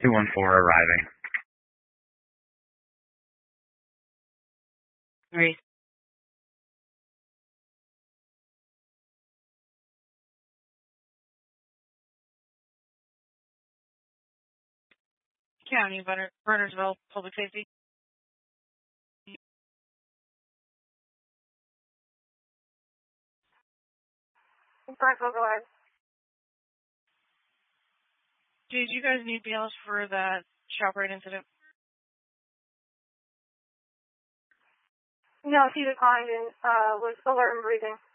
214 arriving. Three. County, Burnersville, Public Safety. Go ahead. Did you guys need BLS for that ShopRite incident? No, she declined and was alert and breathing.